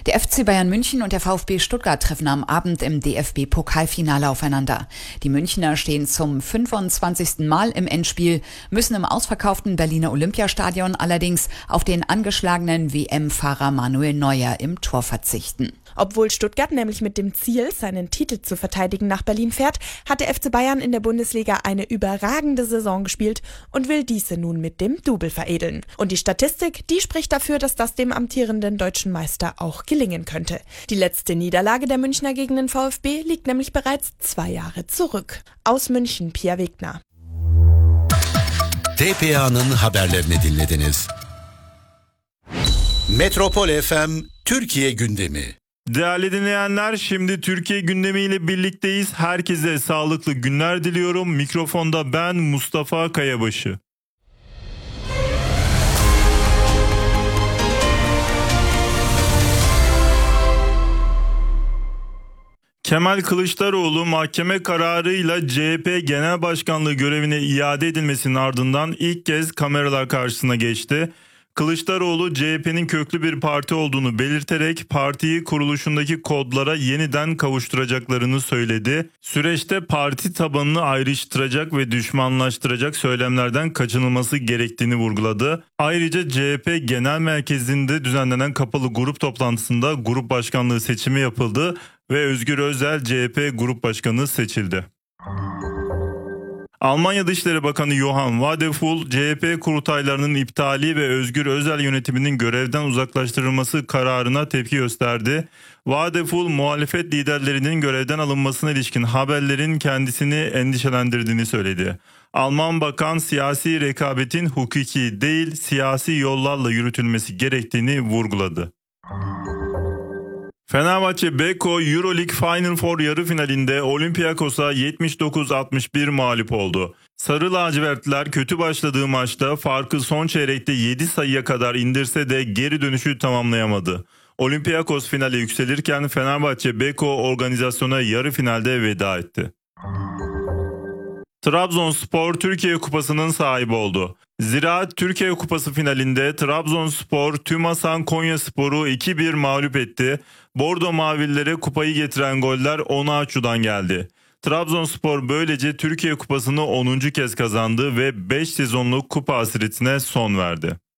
Der FC Bayern München und der VfB Stuttgart treffen am Abend im DFB-Pokalfinale aufeinander. Die Münchner stehen zum 25. Mal im Endspiel, müssen im ausverkauften Berliner Olympiastadion allerdings auf den angeschlagenen WM-Fahrer Manuel Neuer im Tor verzichten. Obwohl Stuttgart nämlich mit dem Ziel, seinen Titel zu verteidigen, nach Berlin fährt, hat der FC Bayern in der Bundesliga eine überragende Saison gespielt und will diese nun mit dem Double veredeln. Und die Statistik, die spricht dafür, dass das dem amtierenden deutschen Meister auch gelingen könnte. Die letzte Niederlage der Münchner gegen den VfB liegt nämlich bereits 2 Jahre zurück. Aus München, Pia Wegner. TPA'nın haberlerini dinlediniz. Metropol FM Türkiye gündemi. Değerli dinleyenler, şimdi Türkiye gündemiyle birlikteyiz. Herkese sağlıklı günler diliyorum. Mikrofonda ben Mustafa Kayabaşı. Kemal Kılıçdaroğlu mahkeme kararıyla CHP Genel Başkanlığı görevine iade edilmesinin ardından ilk kez kameralar karşısına geçti. Kılıçdaroğlu CHP'nin köklü bir parti olduğunu belirterek partiyi kuruluşundaki kodlara yeniden kavuşturacaklarını söyledi. Süreçte parti tabanını ayrıştıracak ve düşmanlaştıracak söylemlerden kaçınılması gerektiğini vurguladı. Ayrıca CHP Genel Merkezi'nde düzenlenen kapalı grup toplantısında grup başkanlığı seçimi yapıldı ve Özgür Özel CHP Grup Başkanı seçildi. Almanya Dışişleri Bakanı Johann Wadephul, CHP kurultaylarının iptali ve Özgür Özel yönetiminin görevden uzaklaştırılması kararına tepki gösterdi. Wadephul, muhalefet liderlerinin görevden alınmasına ilişkin haberlerin kendisini endişelendirdiğini söyledi. Alman bakan siyasi rekabetin hukuki değil, siyasi yollarla yürütülmesi gerektiğini vurguladı. Fenerbahçe Beko Euroleague Final Four yarı finalinde Olympiakos'a 79-61 mağlup oldu. Sarı lacivertliler kötü başladığı maçta farkı son çeyrekte 7 sayıya kadar indirse de geri dönüşü tamamlayamadı. Olympiakos finale yükselirken Fenerbahçe Beko organizasyona yarı finalde veda etti. Trabzonspor Türkiye Kupası'nın sahibi oldu. Ziraat Türkiye Kupası finalinde Trabzonspor TÜMASAN Konyaspor'u 2-1 mağlup etti. Bordo Mavililere kupayı getiren goller Onaçu'dan geldi. Trabzonspor böylece Türkiye Kupası'nı 10. kez kazandı ve 5 sezonluk kupa hasretine son verdi.